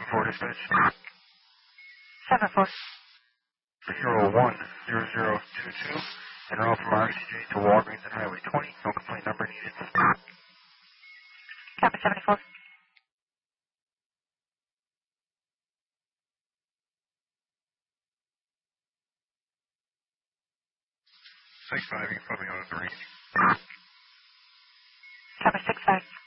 7-4 dispatch. 7-4. For Hero 10022, en route from RCJ to Walgreens and Highway 20. No complaint number needed. Copy 74. 6-5, you can put me on the range. Copy 6-5.